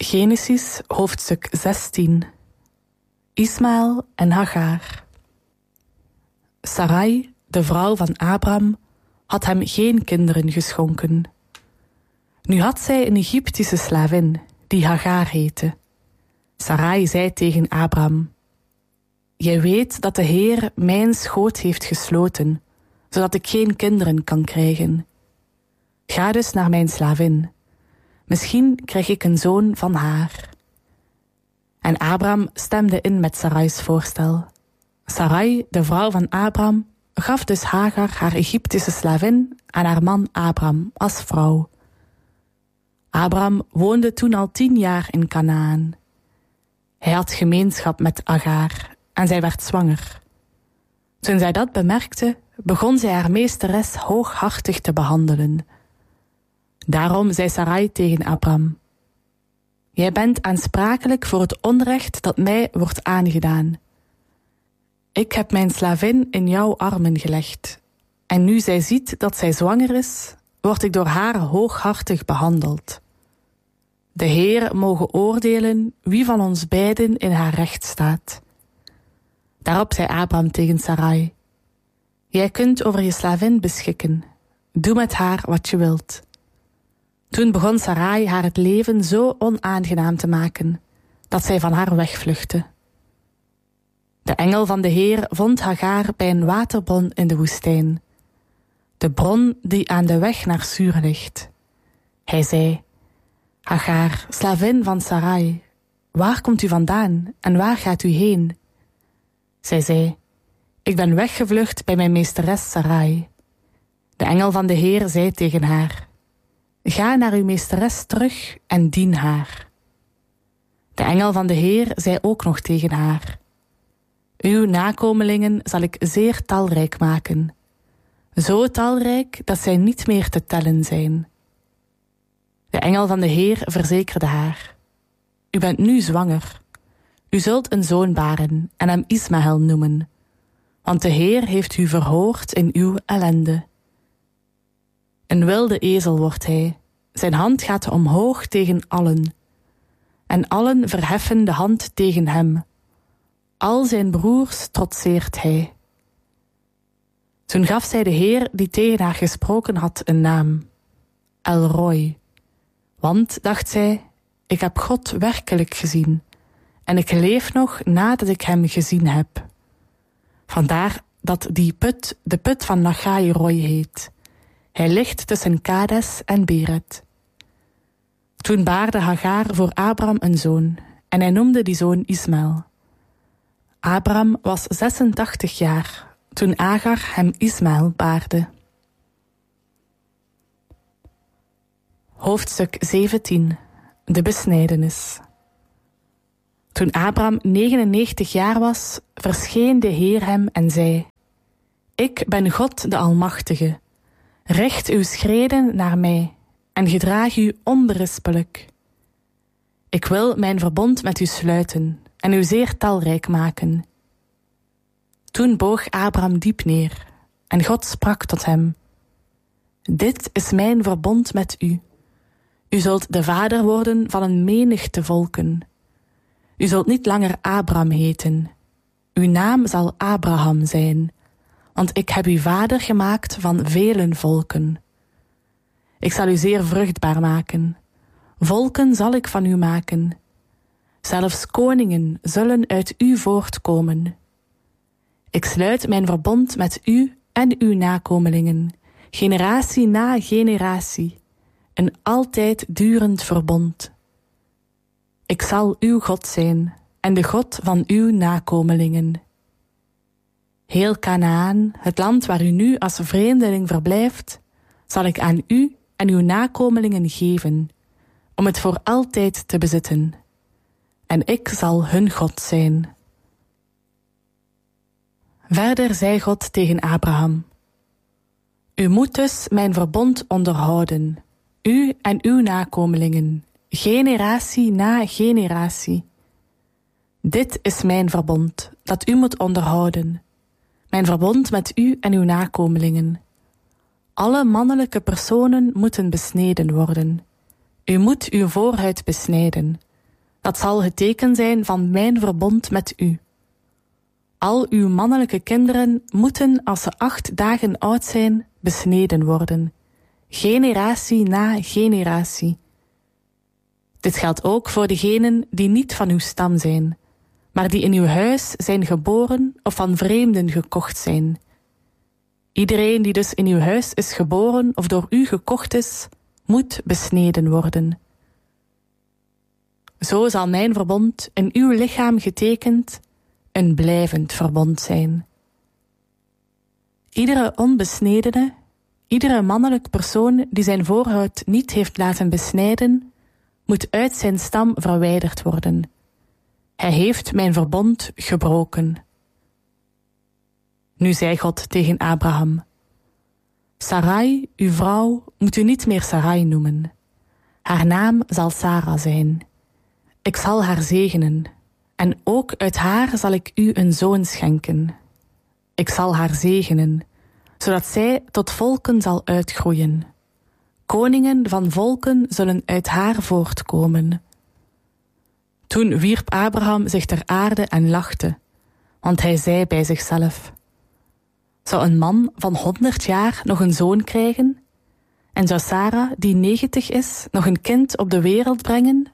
Genesis, hoofdstuk 16. Ismaël en Hagar. Sarai, de vrouw van Abram, had hem geen kinderen geschonken. Nu had zij een Egyptische slavin, die Hagar heette. Sarai zei tegen Abram: Jij weet dat de Heer mijn schoot heeft gesloten, zodat ik geen kinderen kan krijgen. Ga dus naar mijn slavin. Misschien krijg ik een zoon van haar. En Abram stemde in met Sarai's voorstel. Sarai, de vrouw van Abram, gaf dus Hagar, haar Egyptische slavin, aan haar man Abram als vrouw. Abram woonde toen al 10 jaar in Kanaan. Hij had gemeenschap met Hagar en zij werd zwanger. Toen zij dat bemerkte, begon zij haar meesteres hooghartig te behandelen. Daarom zei Sarai tegen Abram: Jij bent aansprakelijk voor het onrecht dat mij wordt aangedaan. Ik heb mijn slavin in jouw armen gelegd, en nu zij ziet dat zij zwanger is, word ik door haar hooghartig behandeld. De Heer moge oordelen wie van ons beiden in haar recht staat. Daarop zei Abram tegen Sarai: Jij kunt over je slavin beschikken. Doe met haar wat je wilt. Toen begon Sarai haar het leven zo onaangenaam te maken, dat zij van haar wegvluchtte. De engel van de Heer vond Hagar bij een waterbron in de woestijn, de bron die aan de weg naar Sur ligt. Hij zei: Hagar, slavin van Sarai, waar komt u vandaan en waar gaat u heen? Zij zei: Ik ben weggevlucht bij mijn meesteres Sarai. De engel van de Heer zei tegen haar: Ga naar uw meesteres terug en dien haar. De engel van de Heer zei ook nog tegen haar: Uw nakomelingen zal ik zeer talrijk maken, zo talrijk dat zij niet meer te tellen zijn. De engel van de Heer verzekerde haar: U bent nu zwanger. U zult een zoon baren en hem Ismaël noemen, want de Heer heeft u verhoord in uw ellende. Een wilde ezel wordt hij, zijn hand gaat omhoog tegen allen, en allen verheffen de hand tegen hem. Al zijn broers trotseert hij. Toen gaf zij de Heer die tegen haar gesproken had een naam: El Roi. Want, dacht zij, ik heb God werkelijk gezien, en ik leef nog nadat ik hem gezien heb. Vandaar dat die put de put van Lagai Roi heet. Hij ligt tussen Kades en Beret. Toen baarde Hagar voor Abram een zoon, en hij noemde die zoon Ismaël. Abram was 86 jaar, toen Hagar hem Ismaël baarde. Hoofdstuk 17. De besnijdenis. Toen Abram 99 jaar was, verscheen de Heer hem en zei: Ik ben God de Almachtige. Richt uw schreden naar mij en gedraag u onberispelijk. Ik wil mijn verbond met u sluiten en u zeer talrijk maken. Toen boog Abram diep neer en God sprak tot hem: Dit is mijn verbond met u. U zult de vader worden van een menigte volken. U zult niet langer Abram heten. Uw naam zal Abraham zijn, want ik heb u vader gemaakt van vele volken. Ik zal u zeer vruchtbaar maken. Volken zal ik van u maken. Zelfs koningen zullen uit u voortkomen. Ik sluit mijn verbond met u en uw nakomelingen, generatie na generatie, een altijd durend verbond. Ik zal uw God zijn en de God van uw nakomelingen. Heel Kanaan, het land waar u nu als vreemdeling verblijft, zal ik aan u en uw nakomelingen geven, om het voor altijd te bezitten. En ik zal hun God zijn. Verder zei God tegen Abraham: U moet dus mijn verbond onderhouden, u en uw nakomelingen, generatie na generatie. Dit is mijn verbond, dat u moet onderhouden, mijn verbond met u en uw nakomelingen. Alle mannelijke personen moeten besneden worden. U moet uw voorhuid besnijden, Dat zal het teken zijn van mijn verbond met u. Al uw mannelijke kinderen moeten, als ze 8 dagen oud zijn, besneden worden. Generatie na generatie. Dit geldt ook voor degenen die niet van uw stam zijn, maar die in uw huis zijn geboren of van vreemden gekocht zijn. Iedereen die dus in uw huis is geboren of door u gekocht is, moet besneden worden. Zo zal mijn verbond in uw lichaam getekend een blijvend verbond zijn. Iedere onbesnedene, iedere mannelijk persoon die zijn voorhuid niet heeft laten besnijden, moet uit zijn stam verwijderd worden. Hij heeft mijn verbond gebroken. Nu zei God tegen Abraham: Sarai, uw vrouw, moet u niet meer Sarai noemen. Haar naam zal Sara zijn. Ik zal haar zegenen, en ook uit haar zal ik u een zoon schenken. Ik zal haar zegenen, zodat zij tot volken zal uitgroeien. Koningen van volken zullen uit haar voortkomen. Toen wierp Abraham zich ter aarde en lachte, want hij zei bij zichzelf: Zou een man van 100 jaar nog een zoon krijgen? En zou Sara, die 90 is, nog een kind op de wereld brengen?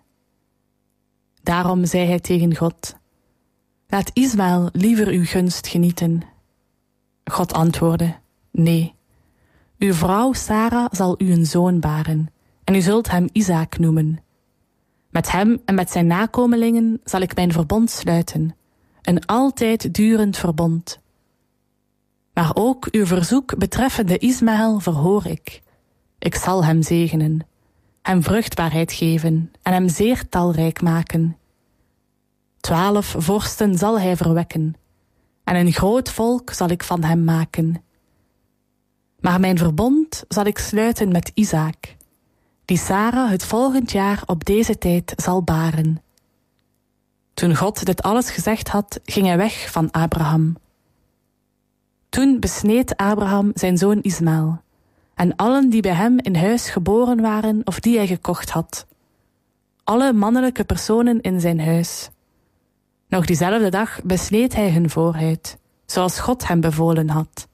Daarom zei hij tegen God: Laat Ismaël liever uw gunst genieten. God antwoordde: Nee, uw vrouw Sara zal u een zoon baren, en u zult hem Isaak noemen. Met hem en met zijn nakomelingen zal ik mijn verbond sluiten, een altijd durend verbond. Maar ook uw verzoek betreffende Ismaël verhoor ik. Ik zal hem zegenen, hem vruchtbaarheid geven en hem zeer talrijk maken. 12 vorsten zal hij verwekken, en een groot volk zal ik van hem maken. Maar mijn verbond zal ik sluiten met Isaak, die Sara het volgend jaar op deze tijd zal baren. Toen God dit alles gezegd had, ging hij weg van Abraham. Toen besneed Abraham zijn zoon Ismaël, en allen die bij hem in huis geboren waren of die hij gekocht had. Alle mannelijke personen in zijn huis. Nog diezelfde dag besneed hij hun voorhuid, zoals God hem bevolen had.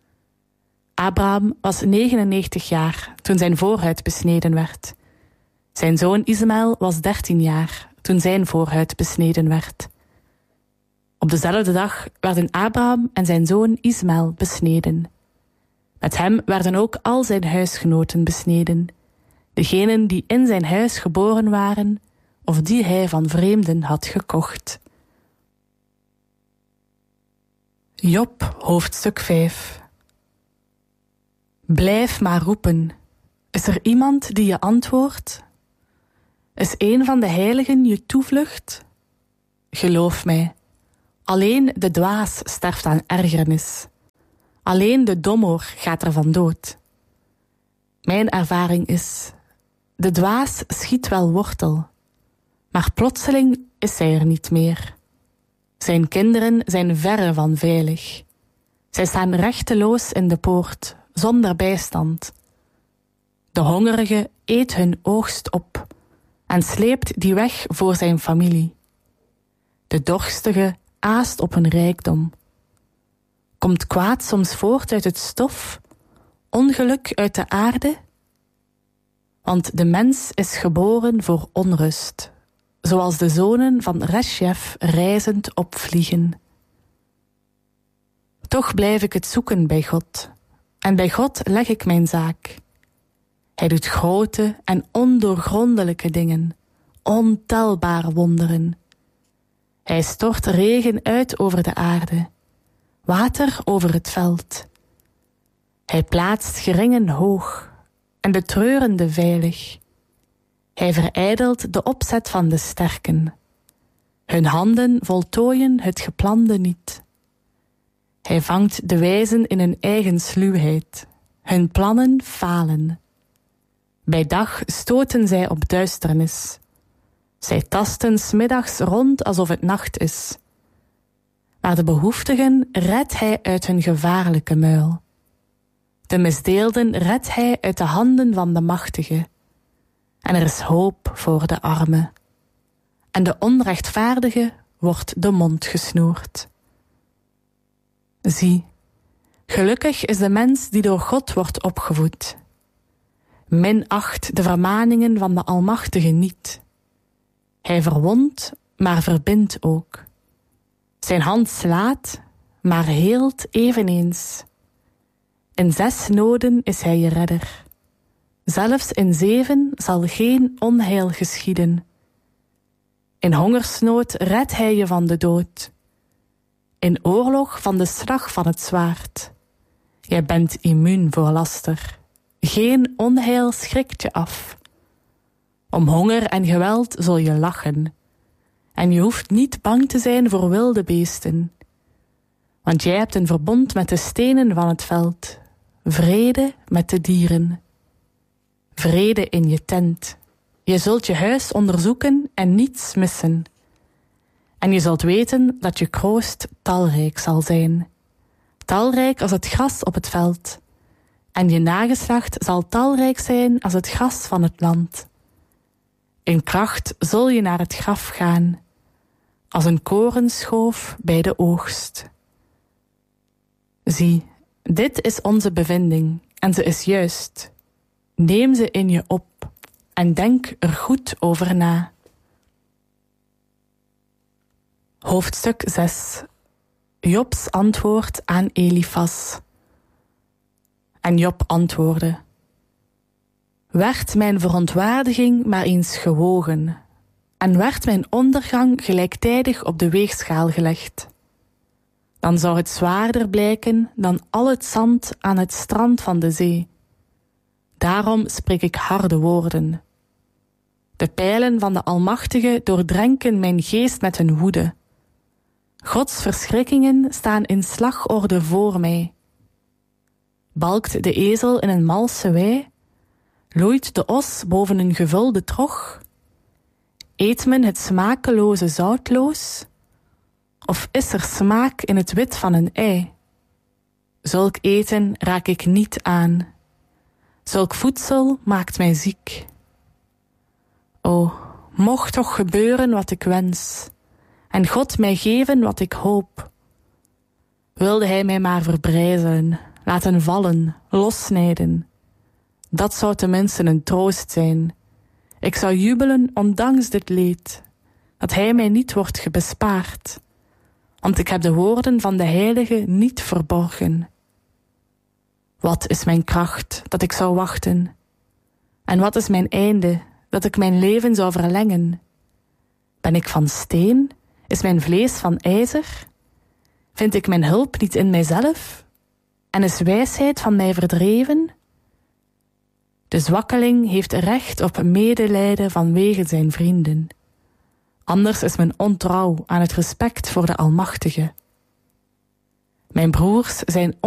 Abraham was 99 jaar toen zijn voorhuid besneden werd. Zijn zoon Ismaël was 13 jaar toen zijn voorhuid besneden werd. Op dezelfde dag werden Abraham en zijn zoon Ismaël besneden. Met hem werden ook al zijn huisgenoten besneden, degenen die in zijn huis geboren waren of die hij van vreemden had gekocht. Job, hoofdstuk 5. Blijf maar roepen. Is er iemand die je antwoordt? Is een van de heiligen je toevlucht? Geloof mij, alleen de dwaas sterft aan ergernis. Alleen de domoor gaat er van dood. Mijn ervaring is: de dwaas schiet wel wortel, maar plotseling is hij er niet meer. Zijn kinderen zijn verre van veilig. Zij staan rechteloos in de poort, zonder bijstand. De hongerige eet hun oogst op en sleept die weg voor zijn familie. De dorstige aast op hun rijkdom. Komt kwaad soms voort uit het stof, ongeluk uit de aarde? Want de mens is geboren voor onrust, zoals de zonen van Reshef reizend opvliegen. Toch blijf ik het zoeken bij God, en bij God leg ik mijn zaak. Hij doet grote en ondoorgrondelijke dingen, ontelbare wonderen. Hij stort regen uit over de aarde, water over het veld. Hij plaatst geringen hoog en de treurende veilig. Hij verijdelt de opzet van de sterken. Hun handen voltooien het geplande niet. Hij vangt de wijzen in hun eigen sluwheid. Hun plannen falen. Bij dag stoten zij op duisternis. Zij tasten 's middags rond alsof het nacht is. Maar de behoeftigen redt hij uit hun gevaarlijke muil. De misdeelden redt hij uit de handen van de machtige. En er is hoop voor de armen. en de onrechtvaardige wordt de mond gesnoerd. Zie, gelukkig is de mens die door God wordt opgevoed. Minacht de vermaningen van de Almachtige niet. Hij verwondt, maar verbindt ook. Zijn hand slaat, maar heelt eveneens. In 6 noden is hij je redder. Zelfs in 7 zal geen onheil geschieden. In hongersnood redt hij je van de dood. In oorlog van de slag van het zwaard. Jij bent immuun voor laster. Geen onheil schrikt je af. Om honger en geweld zul je lachen. En je hoeft niet bang te zijn voor wilde beesten. Want jij hebt een verbond met de stenen van het veld. Vrede met de dieren. Vrede in je tent. Je zult je huis onderzoeken en niets missen. En je zult weten dat je kroost talrijk zal zijn. Talrijk als het gras op het veld. En je nageslacht zal talrijk zijn als het gras van het land. In kracht zul je naar het graf gaan, als een korenschoof bij de oogst. Zie, dit is onze bevinding, en ze is juist. Neem ze in je op, en denk er goed over na. Hoofdstuk 6. Jobs antwoord aan Elifas. En Job antwoordde: werd mijn verontwaardiging maar eens gewogen, en werd mijn ondergang gelijktijdig op de weegschaal gelegd, dan zou het zwaarder blijken dan al het zand aan het strand van de zee. Daarom spreek ik harde woorden. De pijlen van de Almachtige doordrenken mijn geest met hun woede. Gods verschrikkingen staan in slagorde voor mij. Balkt de ezel in een malse wei? Loeit de os boven een gevulde trog? Eet men het smakeloze zoutloos? Of is er smaak in het wit van een ei? Zulk eten raak ik niet aan. Zulk voedsel maakt mij ziek. O, mocht toch gebeuren wat ik wens, en God mij geven wat ik hoop. Wilde hij mij maar verbrijzelen, laten vallen, lossnijden. Dat zou tenminste een troost zijn. Ik zou jubelen ondanks dit leed, dat hij mij niet wordt bespaard. Want ik heb de woorden van de Heilige niet verborgen. Wat is mijn kracht, dat ik zou wachten? En wat is mijn einde, dat ik mijn leven zou verlengen? Ben ik van steen? Is mijn vlees van ijzer? Vind ik mijn hulp niet in mijzelf? En is wijsheid van mij verdreven? De zwakkeling heeft recht op medelijden vanwege zijn vrienden. Anders is men ontrouw aan het respect voor de Almachtige. Mijn broers zijn